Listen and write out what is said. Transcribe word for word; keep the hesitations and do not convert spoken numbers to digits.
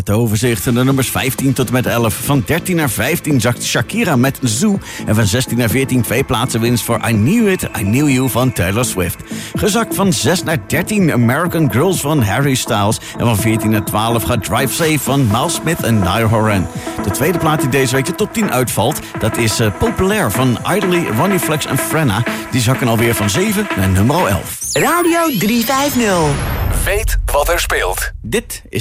het overzicht. De nummers vijftien tot en met elf. Van dertien naar vijftien zakt Shakira met Zoo. En van zestien naar veertien twee plaatsen winst voor I Knew It, I Knew You van Taylor Swift. Gezakt van zes naar dertien American Girls van Harry Styles. En van veertien naar twaalf gaat Drive Safe van Miles Smith en Niall Horan. De tweede plaat die deze week de top tien uitvalt, dat is uh, Populair van Idly, Ronnie Flex en Frenna. Die zakken alweer van zeven naar nummer elf. Radio driehonderdvijftig. Weet wat er speelt. Dit is